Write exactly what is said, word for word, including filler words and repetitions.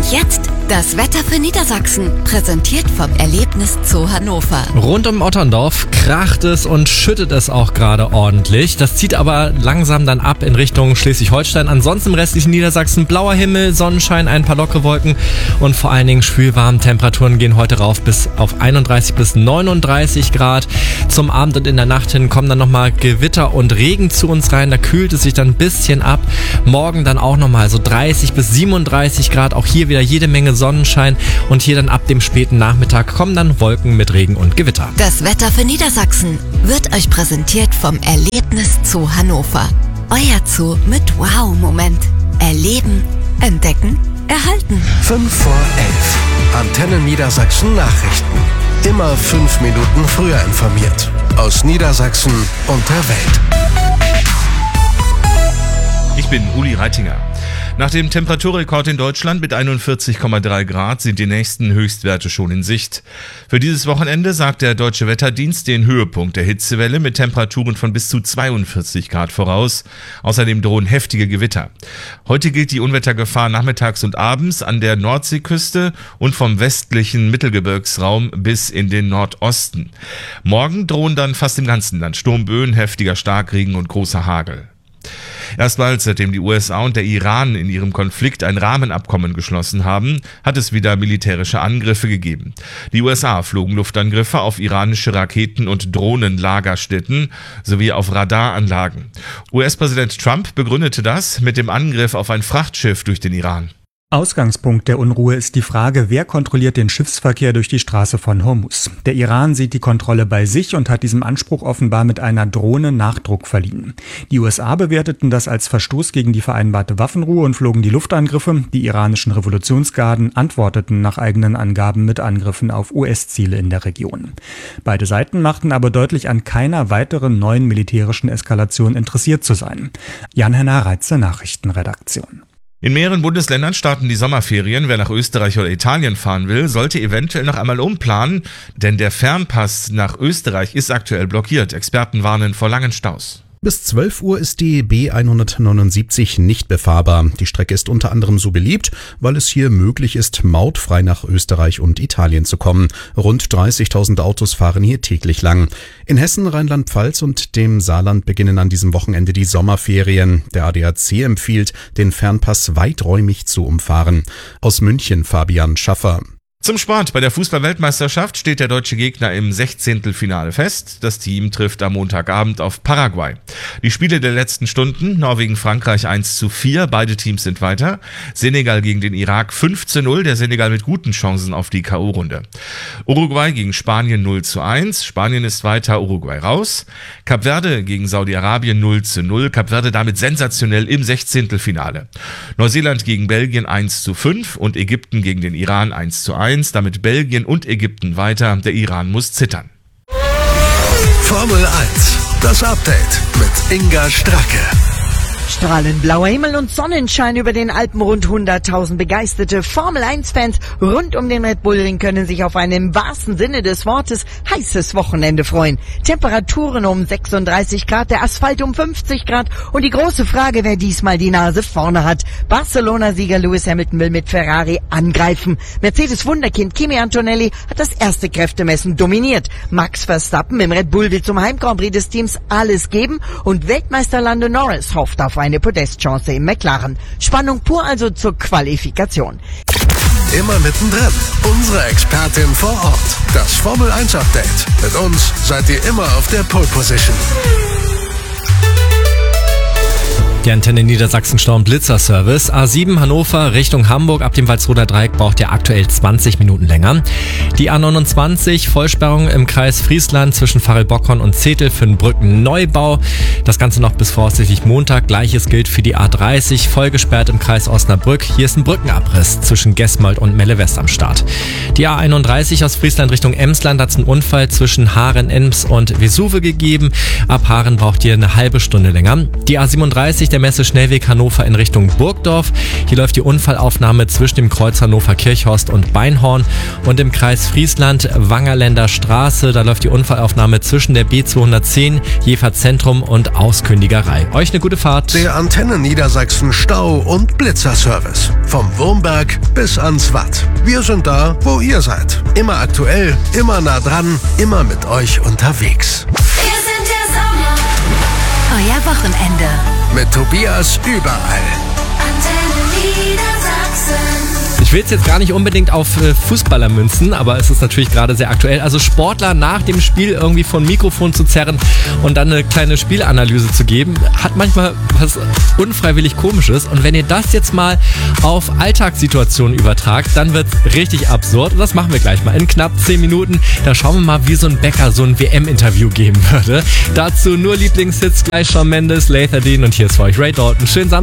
Und jetzt das Wetter für Niedersachsen, präsentiert vom Erlebnis Zoo Hannover. Rund um Otterndorf kracht es und schüttet es auch gerade ordentlich. Das zieht aber langsam dann ab in Richtung Schleswig-Holstein. Ansonsten im restlichen Niedersachsen blauer Himmel, Sonnenschein, ein paar lockere Wolken und vor allen Dingen schwülwarm. Temperaturen gehen heute rauf bis auf einunddreißig bis neununddreißig Grad. Zum Abend und in der Nacht hin kommen dann nochmal Gewitter und Regen zu uns rein. Da kühlt es sich dann ein bisschen ab. Morgen dann auch nochmal so dreißig bis siebenunddreißig Grad. Auch hier wieder jede Menge Sonnenschein und hier dann ab dem späten Nachmittag kommen dann Wolken mit Regen und Gewitter. Das Wetter für Niedersachsen wird euch präsentiert vom Erlebnis Zoo Hannover. Euer Zoo mit Wow-Moment. Erleben, entdecken, erhalten. fünf vor elf. Antenne Niedersachsen Nachrichten. Immer fünf Minuten früher informiert. Aus Niedersachsen und der Welt. Ich bin Uli Reitinger. Nach dem Temperaturrekord in Deutschland mit einundvierzig Komma drei Grad sind die nächsten Höchstwerte schon in Sicht. Für dieses Wochenende sagt der Deutsche Wetterdienst den Höhepunkt der Hitzewelle mit Temperaturen von bis zu zweiundvierzig Grad voraus. Außerdem drohen heftige Gewitter. Heute gilt die Unwettergefahr nachmittags und abends an der Nordseeküste und vom westlichen Mittelgebirgsraum bis in den Nordosten. Morgen drohen dann fast im ganzen Land Sturmböen, heftiger Starkregen und großer Hagel. Erstmals, seitdem die U S A und der Iran in ihrem Konflikt ein Rahmenabkommen geschlossen haben, hat es wieder militärische Angriffe gegeben. Die U S A flogen Luftangriffe auf iranische Raketen- und Drohnenlagerstätten sowie auf Radaranlagen. U S-Präsident Trump begründete das mit dem Angriff auf ein Frachtschiff durch den Iran. Ausgangspunkt der Unruhe ist die Frage, wer kontrolliert den Schiffsverkehr durch die Straße von Hormuz. Der Iran sieht die Kontrolle bei sich und hat diesem Anspruch offenbar mit einer Drohne Nachdruck verliehen. Die U S A bewerteten das als Verstoß gegen die vereinbarte Waffenruhe und flogen die Luftangriffe. Die iranischen Revolutionsgarden antworteten nach eigenen Angaben mit Angriffen auf U S-Ziele in der Region. Beide Seiten machten aber deutlich, an keiner weiteren neuen militärischen Eskalation interessiert zu sein. Jan-Henner Reitze, Nachrichtenredaktion. In mehreren Bundesländern starten die Sommerferien. Wer nach Österreich oder Italien fahren will, sollte eventuell noch einmal umplanen, denn der Fernpass nach Österreich ist aktuell blockiert. Experten warnen vor langen Staus. Bis zwölf Uhr ist die B hundertneunundsiebzig nicht befahrbar. Die Strecke ist unter anderem so beliebt, weil es hier möglich ist, mautfrei nach Österreich und Italien zu kommen. Rund dreißigtausend Autos fahren hier täglich lang. In Hessen, Rheinland-Pfalz und dem Saarland beginnen an diesem Wochenende die Sommerferien. Der A D A C empfiehlt, den Fernpass weiträumig zu umfahren. Aus München Fabian Schaffer. Zum Sport. Bei der Fußball-Weltmeisterschaft steht der deutsche Gegner im Sechzehntelfinale fest. Das Team trifft am Montagabend auf Paraguay. Die Spiele der letzten Stunden: Norwegen-Frankreich eins zu vier. Beide Teams sind weiter. Senegal gegen den Irak fünf zu null. Der Senegal mit guten Chancen auf die K O-Runde. Uruguay gegen Spanien null zu eins. Spanien ist weiter, Uruguay raus. Kap Verde gegen Saudi-Arabien null zu null. Kap Verde damit sensationell im Sechzehntelfinale. Neuseeland gegen Belgien eins zu fünf und Ägypten gegen den Iran eins zu eins. Damit Belgien und Ägypten weiter. Der Iran muss zittern. Formel eins, das Update mit Inga Stracke. Strahlend blauer Himmel und Sonnenschein über den Alpen. Rund hunderttausend begeisterte Formel eins Fans rund um den Red Bull Ring können sich auf ein im wahrsten Sinne des Wortes heißes Wochenende freuen. Temperaturen um sechsunddreißig Grad, der Asphalt um fünfzig Grad und die große Frage, wer diesmal die Nase vorne hat. Barcelona-Sieger Lewis Hamilton will mit Ferrari angreifen. Mercedes-Wunderkind Kimi Antonelli hat das erste Kräftemessen dominiert. Max Verstappen im Red Bull will zum Heim-Grand Prix des Teams alles geben und Weltmeister Lando Norris hofft auf eine Podestchance im McLaren. Spannung pur also zur Qualifikation. Immer mittendrin. Unsere Expertin vor Ort. Das Formel eins Update. Mit uns seid ihr immer auf der Pole Position. Die Antenne Niedersachsen Stau- und Blitzer-Service. A sieben Hannover Richtung Hamburg ab dem Walsroder Dreieck braucht ihr aktuell zwanzig Minuten länger. Die A neunundzwanzig Vollsperrung im Kreis Friesland zwischen Varel-Bockhorn und Zetel für den Brückenneubau. Das Ganze noch bis voraussichtlich Montag. Gleiches gilt für die A dreißig, voll gesperrt im Kreis Osnabrück. Hier ist ein Brückenabriss zwischen Gesmold und Melle-West am Start. Die A einunddreißig aus Friesland Richtung Emsland hat es einen Unfall zwischen Haaren, Ems und Vesuve gegeben. Ab Haaren braucht ihr eine halbe Stunde länger. Die A siebenunddreißig der Messe Schnellweg Hannover in Richtung Burgdorf. Hier läuft die Unfallaufnahme zwischen dem Kreuz Hannover-Kirchhorst und Beinhorn. Und im Kreis Friesland, Wangerländer Straße, da läuft die Unfallaufnahme zwischen der B zweihundertzehn, Jever Zentrum und Auskündigerei. Euch eine gute Fahrt. Der Antenne Niedersachsen Stau- und Blitzerservice. Vom Wurmberg bis ans Watt. Wir sind da, wo ihr seid. Immer aktuell, immer nah dran, immer mit euch unterwegs. Wir sind der Sommer. Euer Wochenende. Mit Tobias überall. Antenne Niedersachsen. Ich will es jetzt gar nicht unbedingt auf äh, Fußballer münzen, aber es ist natürlich gerade sehr aktuell. Also Sportler nach dem Spiel irgendwie von Mikrofon zu zerren und dann eine kleine Spielanalyse zu geben, hat manchmal was unfreiwillig Komisches. Und wenn ihr das jetzt mal auf Alltagssituationen übertragt, dann wird's richtig absurd. Und das machen wir gleich mal in knapp zehn Minuten. Da schauen wir mal, wie so ein Bäcker so ein W M-Interview geben würde. Dazu nur Lieblingshits, gleich Shawn Mendes, Lather Dean und hier ist für euch Ray Dalton. Schönen Samstag.